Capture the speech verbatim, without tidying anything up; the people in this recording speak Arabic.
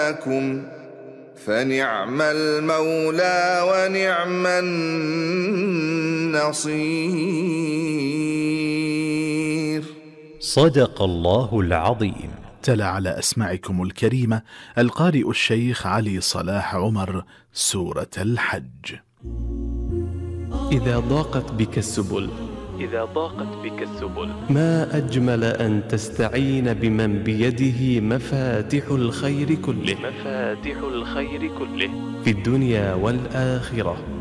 لكم فنعم المولى ونعم النصير. صدق الله العظيم. تلا على أسماعكم الكريمة القارئ الشيخ علي صلاح عمر سورة الحج. إذا ضاقت بك السبل إذا ضاقت بك السبل ما أجمل أن تستعين بمن بيده مفاتح الخير كله مفاتح الخير كله في الدنيا والآخرة.